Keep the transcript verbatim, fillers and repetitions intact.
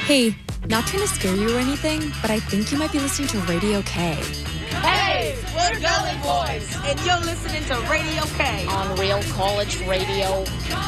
Hey, not trying to scare you or anything, but I think you might be listening to Radio K. Hey, we're Gully Boys, and you're listening to Radio K on Real College Radio.